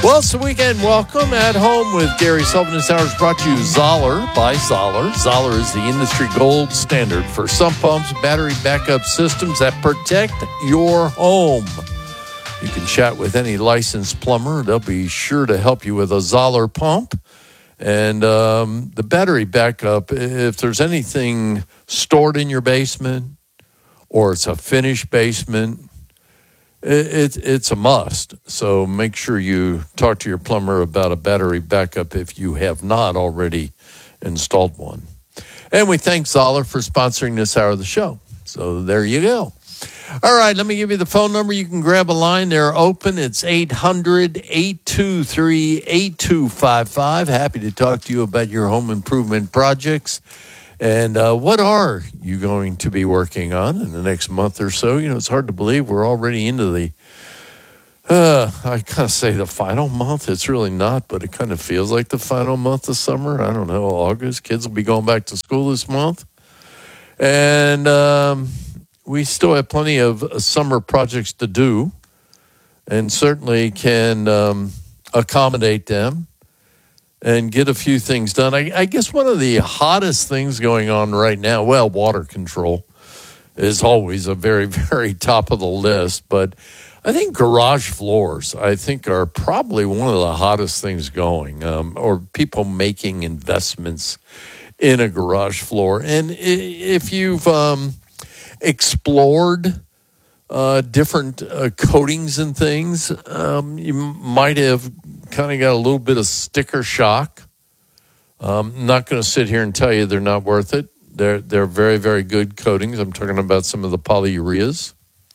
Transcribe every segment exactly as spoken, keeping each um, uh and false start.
Well, it's the weekend. Welcome at home with Gary Sullivan. This hour is brought to you Zoller by Zoller. Zoller is the industry gold standard for sump pumps, battery backup systems that protect your home. You can chat with any licensed plumber. They'll be sure to help you with a Zoller pump. And um, the battery backup, if there's anything stored in your basement or it's a finished basement, It, it, it's a must, so make sure you talk to your plumber about a battery backup if you have not already installed one. And we thank Zoller for sponsoring this hour of the show. So there you go. All right, let me give you the phone number. You can grab a line. They're open. It's eight hundred, eight two three, eight two five five. Happy to talk to you about your home improvement projects. And uh, what are you going to be working on in the next month or so? You know, it's hard to believe we're already into the, uh, I kind of say the final month. It's really not, but it kind of feels like the final month of summer. I don't know, August. Kids will be going back to school this month. And um, we still have plenty of summer projects to do and certainly can um, accommodate them and get a few things done. I, I guess one of the hottest things going on right now, well, water control is always a very, very top of the list. But I think garage floors, I think, are probably one of the hottest things going, um, or people making investments in a garage floor. And if you've um, explored uh, different uh, coatings and things, um, you might have kind of got a little bit of sticker shock. Um, I'm not going to sit here and tell you they're not worth it. They're they're very, very good coatings. I'm talking about some of the polyureas.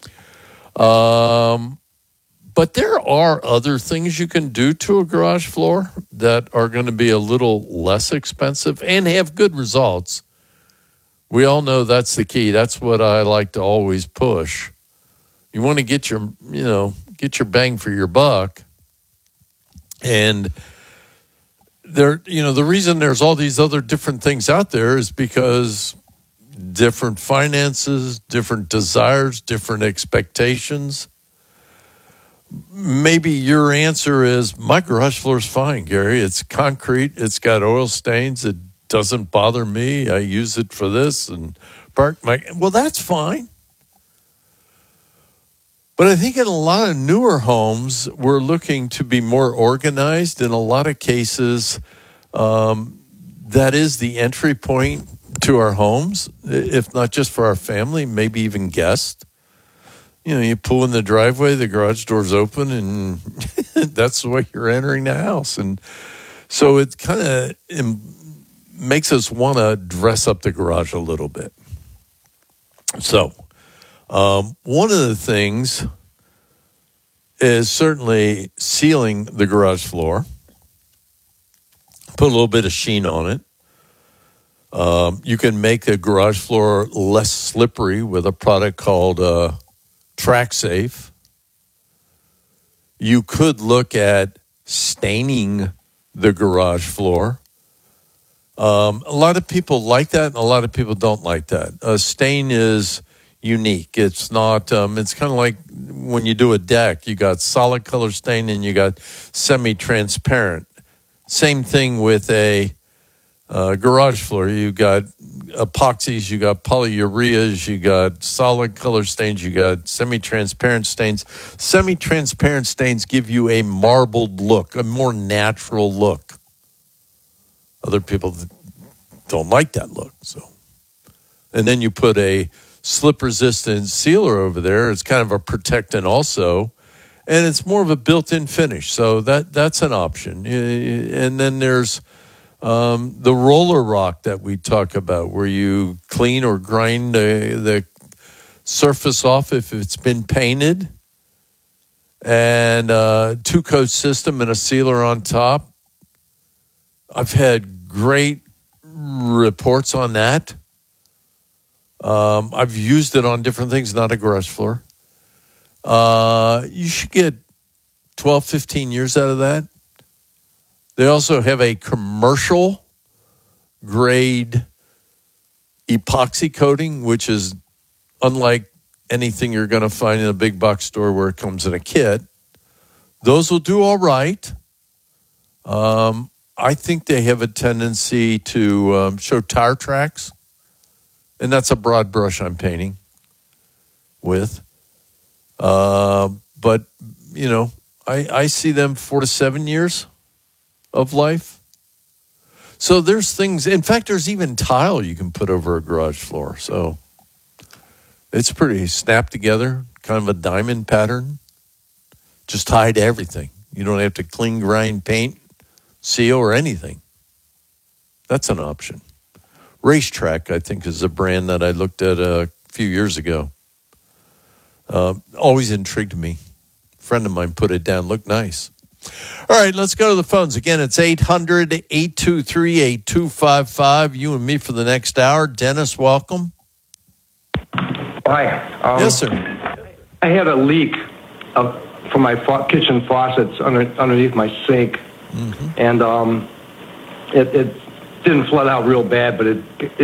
Um, but there are other things you can do to a garage floor that are going to be a little less expensive and have good results. We all know that's the key. That's what I like to always push. You want to get your, you know, get your bang for your buck. And there, you know, the reason there's all these other different things out there is because different finances, different desires, different expectations. Maybe your answer is, my garage floor is fine, Gary. It's concrete. It's got oil stains. It doesn't bother me. I use it for this and park my, well, that's fine. But I think in a lot of newer homes, we're looking to be more organized. In a lot of cases, um, that is the entry point to our homes, if not just for our family, maybe even guests. You know, you pull in the driveway, the garage door's open, and that's the way you're entering the house. And so it kind of makes us want to dress up the garage a little bit. So Um, one of the things is certainly sealing the garage floor. Put a little bit of sheen on it. Um, you can make the garage floor less slippery with a product called uh, TrackSafe. You could look at staining the garage floor. Um, a lot of people like that, and a lot of people don't like that. A stain is unique. It's not, um, it's kind of like when you do a deck, you got solid color stain and you got semi-transparent. Same thing with a uh, garage floor. You got epoxies, you got polyureas, you got solid color stains, you got semi-transparent stains. Semi-transparent stains give you a marbled look, a more natural look. Other people don't like that look. So, and then you put a slip-resistant sealer over there. It's kind of a protectant also, and it's more of a built-in finish. So that that's an option. And then there's um, the roller rock that we talk about, where you clean or grind the, the surface off if it's been painted, and a two-coat system and a sealer on top. I've had great reports on that. Um, I've used it on different things, not a garage floor. Uh, you should get twelve, fifteen years out of that. They also have a commercial grade epoxy coating, which is unlike anything you're going to find in a big box store where it comes in a kit. Those will do all right. Um, I think they have a tendency to um, show tire tracks, and that's a broad brush I'm painting with. Uh, but, you know, I, I see them four to seven years of life. So there's things, in fact, there's even tile you can put over a garage floor. So it's pretty snapped together, kind of a diamond pattern. Just hide everything. You don't have to clean, grind, paint, seal, or anything. That's an option. Racetrack, I think, is a brand that I looked at a few years ago. Uh, always intrigued me. A friend of mine put it down. Looked nice. All right, let's go to the phones. Again, it's eight hundred, eight two three, eight two five five. You and me for the next hour. Dennis, welcome. Hi. Um, Yes, sir. I had a leak of, from my fa- kitchen faucets under, underneath my sink. Mm-hmm. And um, it, it didn't flood out real bad, but it, it